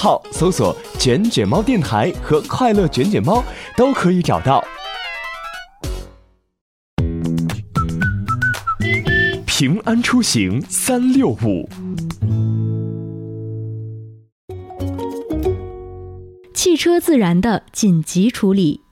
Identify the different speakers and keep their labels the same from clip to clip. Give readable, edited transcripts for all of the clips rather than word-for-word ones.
Speaker 1: 号搜索卷卷猫电台和快乐卷卷猫都可以找到。平安出行365，
Speaker 2: 汽车自燃的紧急处理。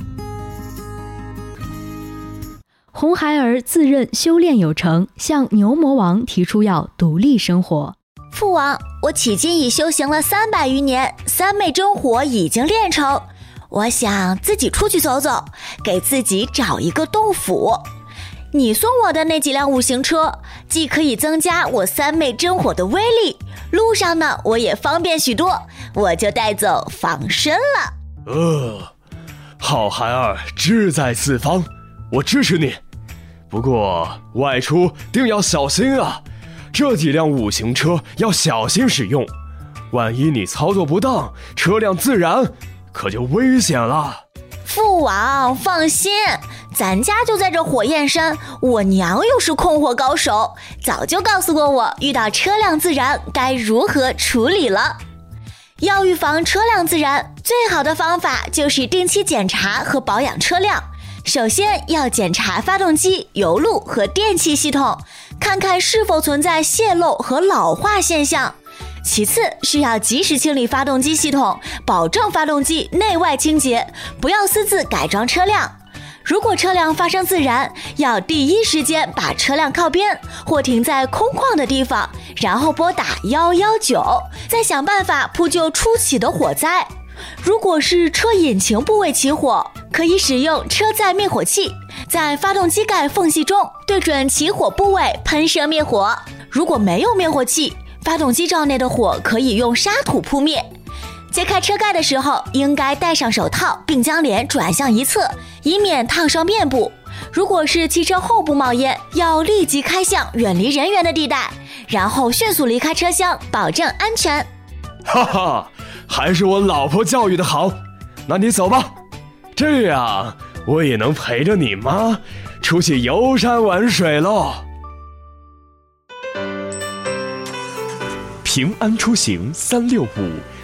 Speaker 2: 红孩儿自认修炼有成，向牛魔王提出要独立生活。
Speaker 3: 父王，我迄今已修行了300余年，三昧真火已经练成，我想自己出去走走，给自己找一个洞府。你送我的那几辆5行车，既可以增加我三昧真火的威力，路上呢我也方便许多，我就带走防身了。
Speaker 4: 好孩儿志在四方，我支持你。不过外出定要小心啊，这几辆5行车要小心使用，万一你操作不当，车辆自燃，可就危险了。
Speaker 3: 父王放心，咱家就在这火焰山，我娘又是控火高手，早就告诉过我遇到车辆自燃该如何处理了。要预防车辆自燃，最好的方法就是定期检查和保养车辆。首先要检查发动机、油路和电气系统，看看是否存在泄漏和老化现象。其次是要及时清理发动机系统，保证发动机内外清洁，不要私自改装车辆。如果车辆发生自燃，要第一时间把车辆靠边或停在空旷的地方，然后拨打119，再想办法扑救初起的火灾。如果是车引擎部位起火，可以使用车载灭火器，在发动机盖缝隙中对准起火部位喷射灭火。如果没有灭火器，发动机罩内的火可以用沙土扑灭。揭开车盖的时候，应该戴上手套，并将脸转向一侧，以免烫伤面部。如果是汽车后部冒烟，要立即开向远离人员的地带，然后迅速离开车厢，保证安全。
Speaker 4: 哈哈，还是我老婆教育的好。那你走吧，这样我也能陪着你妈出去游山玩水喽。
Speaker 1: 平安出行365，